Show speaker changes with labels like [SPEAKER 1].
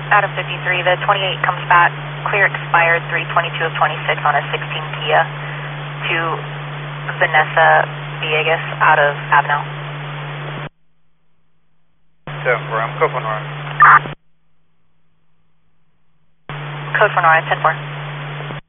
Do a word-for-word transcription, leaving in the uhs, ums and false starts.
[SPEAKER 1] Adam fifty-three, the twenty-eight comes back, clear expired three twenty-two of twenty-six on a sixteen Kia to Vanessa Villegas out of Avenel.
[SPEAKER 2] seven four, I'm code for Nora.
[SPEAKER 1] Code for Nora, ten four.